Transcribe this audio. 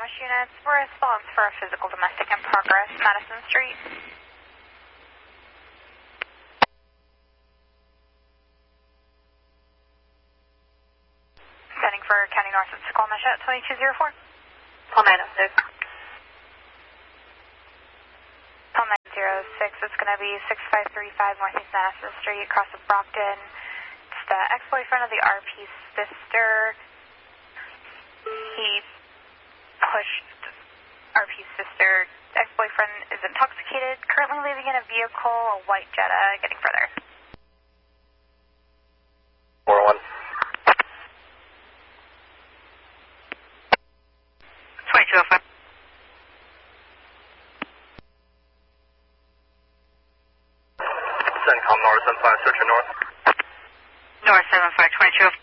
Squamish units. Response for a physical domestic in progress, Madison Street. Sending for County North at Squamish at 2204. Call 906. Call 906, it's going to be 6535 Northeast Madison Street, across of Brockton. It's the ex-boyfriend of the RP sister. He pushed RP's sister. Ex-boyfriend is intoxicated, currently living in a vehicle, a white Jetta, getting further. 401. 2205. CENTCOM North 75, searching north. North 75, 2205.